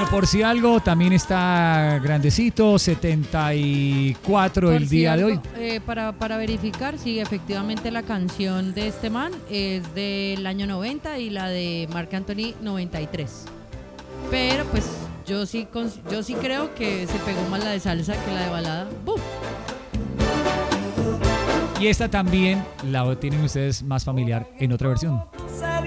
por si algo, también está grandecito, 74 el día de hoy. Para verificar, sí, efectivamente la canción de este man es del año 90 y la de Marc Anthony 93. Pero pues yo sí creo que se pegó más la de salsa que la de balada. ¡Buf! Y esta también la tienen ustedes más familiar en otra versión.